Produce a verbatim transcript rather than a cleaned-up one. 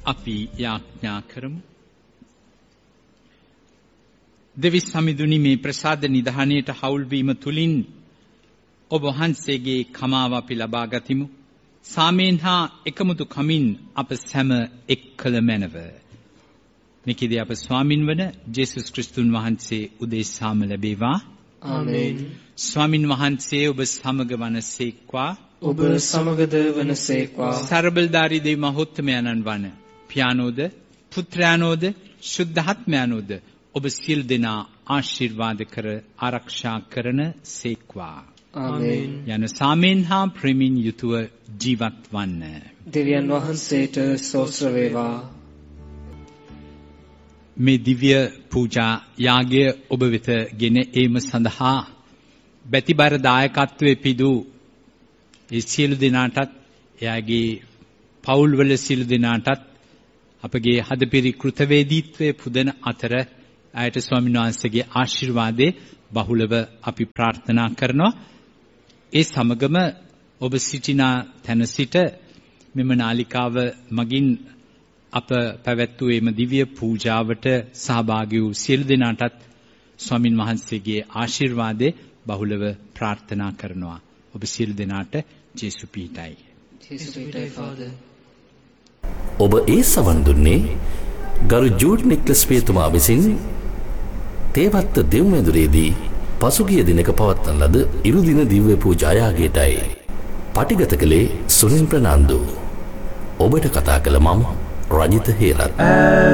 අපි යාඥා කරමු. දෙවිස් සමිඳුනි, මේ ප්‍රසාද නිධානයට හවුල් වීම තුලින් ඔබ වහන්සේගේ කමාව අපි ලබා ගතිමු. සාමයෙන් හා එකමුතු කමින් අප සැම එක් කළ මැනව. මේකදී අප ස්වාමින් වන ජේසුස් ක්‍රිස්තුන් වහන්සේ උදෙසාම ලැබේවා. ආමේන්. ස්වාමින් වහන්සේ ඔබ සමග වනසේක්වා. ඔබ සමගද වනසේක්වා. සර්බලධාරී දෙවි මහෝත්තමයන්න් වන පියානෝද පුත්‍රයානෝද ශුද්ධාත්මයානෝද ඔබ සියලු දෙනා ආශිර්වාද කර ආරක්ෂා කරන සේක්වා. ආමේන්. යන සාමයෙන් හා ප්‍රේමයෙන් යුතුව ජීවත් වන්න. දෙවියන් වහන්සේට ස්තෝත්‍ර වේවා. මේ දිව්‍ය පූජා යාගය ඔබ වෙත ගෙන ඒම සඳහා බැතිබර දායකත්වයේ පිදූ ඒ සියලු දෙනාටත් එයාගේ පවුල්වල සියලු දෙනාටත් අපගේ හදපිරි කෘතවේදීත්වයේ පුදන අතර ආයත ස්වාමීන් වහන්සේගේ ආශිර්වාදේ බහුලව අපි ප්‍රාර්ථනා කරනවා. ඒ සමගම ඔබ සිටින තැන සිට මෙම නාලිකාව මගින් අප පැවැත්වූ එම දිව්‍ය පූජාවට සහභාගී වූ සියලු දෙනාටත් ස්වාමින් වහන්සේගේ ආශිර්වාදේ බහුලව ප්‍රාර්ථනා කරනවා. ඔබ සියලු දෙනාට ජේසු පීඨයි. ජේසු පීඨයි ෆාදර්. ඔබ ඒ සවන් දුන්නේ ගරු ජූඩ් නික්ලස් පියතුමා විසින් තේවත්ත දෙව්මැදුරේදී පසුගිය දිනක පවත්වන ලද ඉරුදින දිව්‍ය පූජා යාගයටයි. පටිගත කළේ සුනිල් ප්‍රනාන්දු. ඔබට කතා කළ මම රජිත හේරත්.